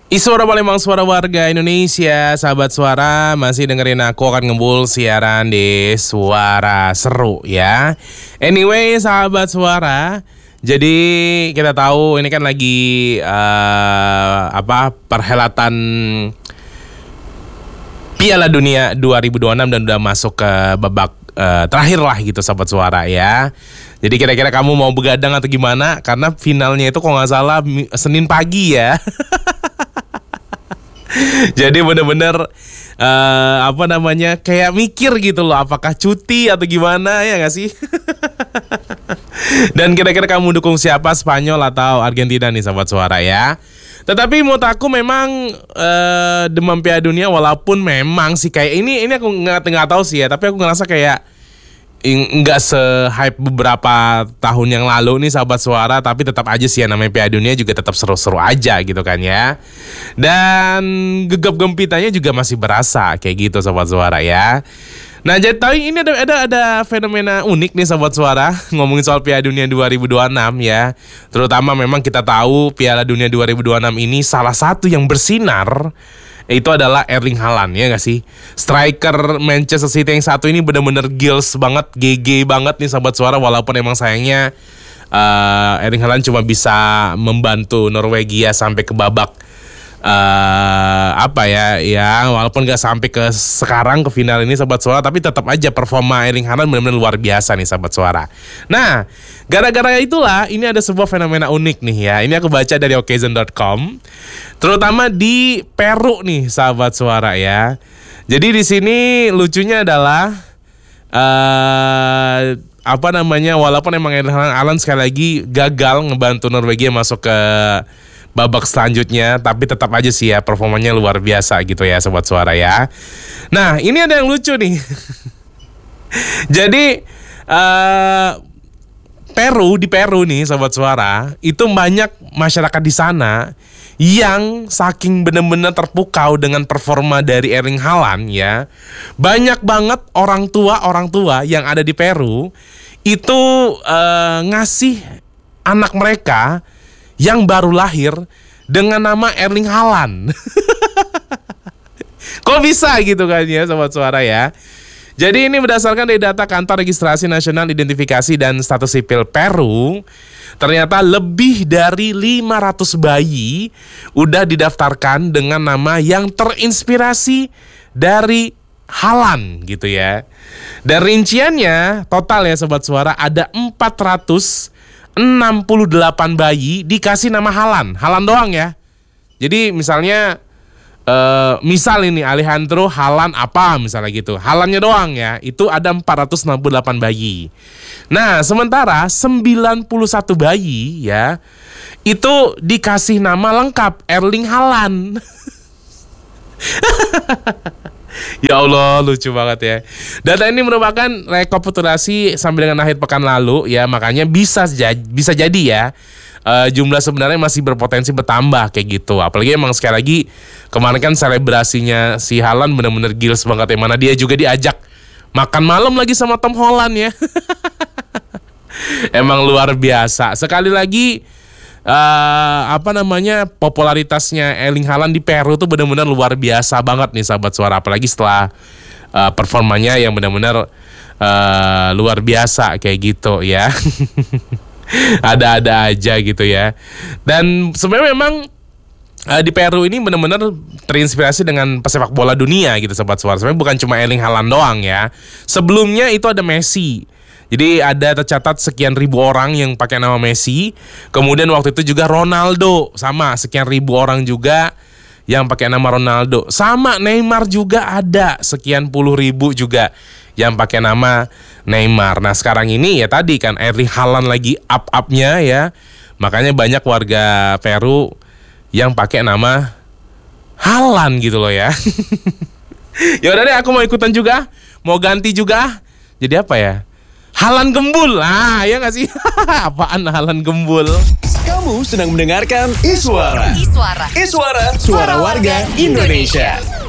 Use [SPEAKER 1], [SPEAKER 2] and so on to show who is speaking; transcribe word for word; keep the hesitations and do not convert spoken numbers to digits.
[SPEAKER 1] Suara Palembang, suara warga Indonesia. Sahabat suara, masih dengerin aku akan ngebul siaran di Suara Seru ya. Anyway, sahabat suara, jadi kita tahu ini kan lagi uh, apa perhelatan Piala Dunia dua ribu dua puluh enam dan udah masuk ke babak uh, terakhir lah gitu sahabat suara ya. Jadi kira-kira kamu mau begadang atau gimana? Karena finalnya itu kalau nggak salah Senin pagi ya. Jadi bener-bener uh, apa namanya kayak mikir gitu loh, apakah cuti atau gimana ya nggak sih? Dan kira-kira kamu dukung siapa, Spanyol atau Argentina nih sahabat suara ya? Tetapi menurut aku memang uh, demam Piala Dunia walaupun memang sih kayak ini ini aku nggak nggak tahu sih ya, tapi aku ngerasa kayak nggak se-hype beberapa tahun yang lalu nih sahabat suara, tapi tetap aja sih ya namanya Piala Dunia juga tetap seru-seru aja gitu kan ya. Dan gegap gempitanya juga masih berasa kayak gitu sahabat suara ya. Nah, jadi tahu ini ada ada ada fenomena unik nih sahabat suara ngomongin soal Piala Dunia dua ribu dua puluh enam ya. Terutama memang kita tahu Piala Dunia dua ribu dua puluh enam ini salah satu yang bersinar itu adalah Erling Haaland ya nggak sih? Striker Manchester City yang satu ini benar-benar gils banget, G G banget nih sahabat suara. Walaupun emang sayangnya uh, Erling Haaland cuma bisa membantu Norwegia sampai ke babak uh, apa ya ya walaupun nggak sampai ke sekarang ke final ini sahabat suara, tapi tetap aja performa Erling Haaland benar-benar luar biasa nih sahabat suara. Nah, gara-gara itulah ini ada sebuah fenomena unik nih ya. Ini aku baca dari occasion dot com. Terutama di Peru nih sahabat suara ya. Jadi di sini lucunya adalah uh, apa namanya, walaupun emang Erling Haaland sekali lagi gagal ngebantu Norwegia masuk ke babak selanjutnya, tapi tetap aja sih ya performanya luar biasa gitu ya sobat suara ya. Nah, ini ada yang lucu nih. Jadi uh, Peru, di Peru nih sobat suara, itu banyak masyarakat di sana yang saking benar-benar terpukau dengan performa dari Erling Haaland ya. Banyak banget orang tua-orang tua yang ada di Peru itu uh, ngasih anak mereka yang baru lahir dengan nama Erling Haaland. Kok bisa gitu kan ya sobat suara ya. Jadi ini berdasarkan dari data Kantor Registrasi Nasional Identifikasi dan Status Sipil Peru, ternyata lebih dari lima ratus bayi udah didaftarkan dengan nama yang terinspirasi dari Haaland gitu ya. Dan rinciannya total ya sobat suara ada empat ratus enam puluh delapan bayi dikasih nama Haaland. Haaland doang ya. Jadi misalnya Uh, misal ini Alejandro Haaland apa misalnya gitu, Haalandnya doang ya, itu ada empat ratus enam puluh delapan bayi. Nah, sementara sembilan puluh satu bayi ya itu dikasih nama lengkap Erling Haaland. Ya Allah, lucu banget ya. Data ini merupakan rekapitulasi sampai dengan akhir pekan lalu ya, makanya bisa jadi, bisa jadi ya Uh, jumlah sebenarnya masih berpotensi bertambah kayak gitu. Apalagi emang sekali lagi kemarin kan selebrasinya si Haaland benar-benar gils banget, yang mana dia juga diajak makan malam lagi sama Tom Holland ya. Emang luar biasa. Sekali lagi uh, apa namanya popularitasnya Erling Haaland di Peru tuh benar-benar luar biasa banget nih sahabat suara. Apalagi setelah uh, performanya yang benar-benar uh, luar biasa kayak gitu ya. Ada-ada aja gitu ya. Dan sebenarnya memang uh, di Peru ini benar-benar terinspirasi dengan pesepak bola dunia gitu sobat suara. Sebenarnya bukan cuma Erling Haaland doang ya. Sebelumnya itu ada Messi. Jadi ada tercatat sekian ribu orang yang pakai nama Messi. Kemudian waktu itu juga Ronaldo, sama sekian ribu orang juga yang pakai nama Ronaldo. Sama Neymar juga ada sekian puluh ribu juga yang pakai nama Neymar. Nah sekarang ini ya tadi kan Erling Haaland lagi up-upnya ya. Makanya banyak warga Peru yang pakai nama Haaland gitu loh ya. Ya udah deh, aku mau ikutan juga, mau ganti juga. Jadi apa ya? Haaland gembul. Ah, ya nggak sih? Apaan Haaland gembul?
[SPEAKER 2] Kamu sedang mendengarkan Iswara.
[SPEAKER 3] Iswara.
[SPEAKER 2] Iswara, suara warga Indonesia.